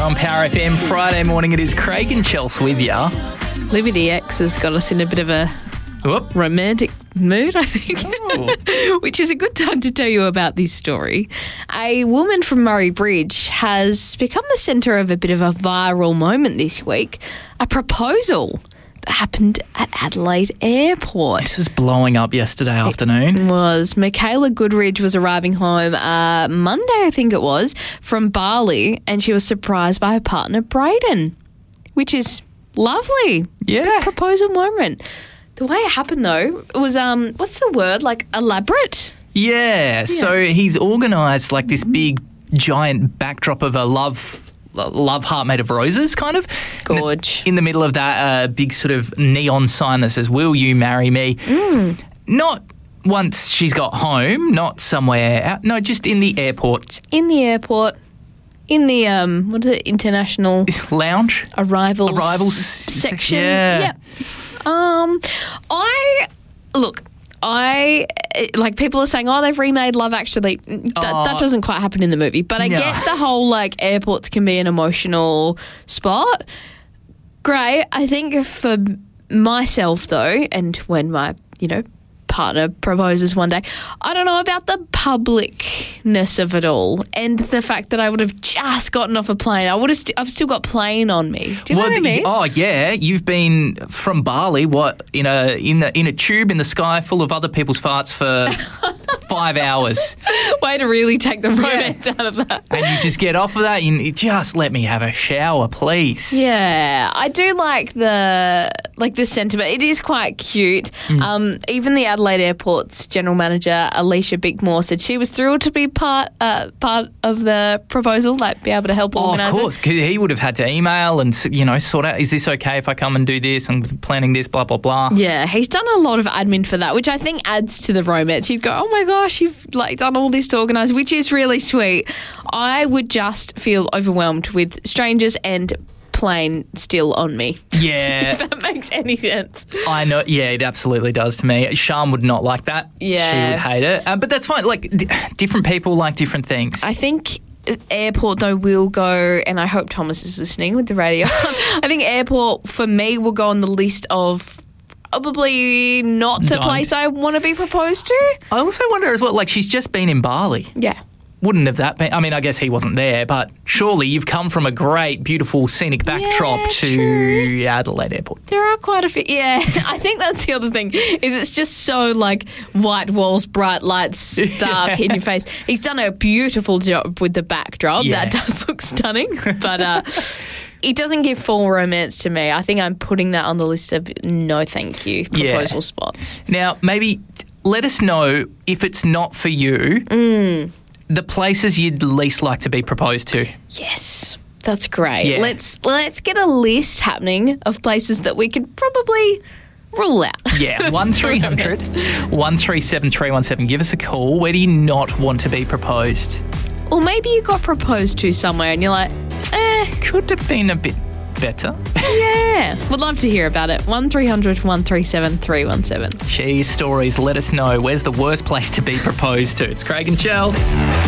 on Power FM. Friday morning, it is Craig and Chelsea with you. Liberty X has got us in a bit of a romantic mood, I think, which is a good time to tell you about this story. A woman from Murray Bridge has become the centre of a bit of a viral moment this week, a proposal that happened at Adelaide Airport. This was blowing up yesterday afternoon. It was. Michaela Goodridge was arriving home Monday, I think it was, from Bali, and she was surprised by her partner, Brayden, which is lovely. Yeah. Proposal moment. The way it happened, though, it was, what's the word, like elaborate? Yeah. So he's organised like this big, giant backdrop of a love heart made of roses, kind of. Gorge. In the middle of that, big sort of neon sign that says, "Will you marry me?" Not once she's got home, not somewhere out. No, just in the airport. In the airport. In the, what is it, international... Lounge? Arrivals section. Yeah. Yep. Like, people are saying, oh, they've remade Love Actually. That doesn't quite happen in the movie. But I get the whole, like, airports can be an emotional spot. Great. I think for myself, though, and when my, partner proposes one day, I don't know about the publicness of it all and the fact that I would have just gotten off a plane. I've still got plane on me. Do you know what I mean? Oh yeah, you've been from Bali. What in a tube in the sky full of other people's farts for 5 hours. Way to really take the romance out of that. And you just get off of that. You just let me have a shower, please. Yeah, I do like the sentiment. It is quite cute. Even the Adelaide Airport's general manager, Alicia Bickmore, said she was thrilled to be part of the proposal, like be able to help organise it. Of course, because he would have had to email and, sort out, is this okay if I come and do this? I'm planning this, blah, blah, blah. Yeah, he's done a lot of admin for that, which I think adds to the romance. You'd go, oh my gosh, you've done all this to organise, which is really sweet. I would just feel overwhelmed with strangers and plane still on me. Yeah. If that makes any sense. I know. Yeah, it absolutely does to me. Sham would not like that. Yeah. She would hate it. But that's fine. Like, different people like different things. I think airport, though, will go, and I hope Thomas is listening with the radio. I think airport, for me, will go on the list of probably not the place I want to be proposed to. I also wonder as well, like, she's just been in Bali. Yeah. Wouldn't have that been... I mean, I guess he wasn't there, but surely you've come from a great, beautiful, scenic backdrop to Adelaide Airport. There are quite a few... Yeah, I think that's the other thing, is it's just so, like, white walls, bright lights, dark in your face. He's done a beautiful job with the backdrop. Yeah. That does look stunning, but... It doesn't give full romance to me. I think I'm putting that on the list of no thank you proposal spots. Now, maybe let us know if it's not for you... the places you'd least like to be proposed to. Yes, that's great. Yeah. Let's get a list happening of places that we could probably rule out. Yeah, 1300 137 317. Give us a call. Where do you not want to be proposed? Or maybe you got proposed to somewhere and you're like, could have been a bit better. Yeah, would love to hear about it. 1300 137 317. Share your stories. Let us know. Where's the worst place to be proposed to? It's Craig and Chels.